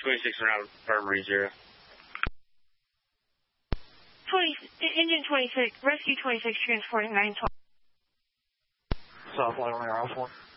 26 around Infirmary 0. Engine 26, Rescue 26, transporting 912. South Line, Air Alpha 1.